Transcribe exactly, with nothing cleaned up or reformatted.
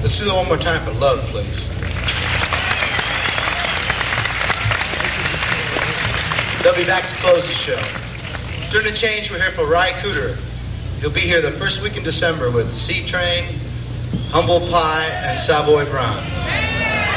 Let's do that one more time for Love, please. They'll be back to close the show. During the change, we're here for Ry Cooder. He'll be here the first week in December with C-Train, Humble Pie, and Savoy Brown.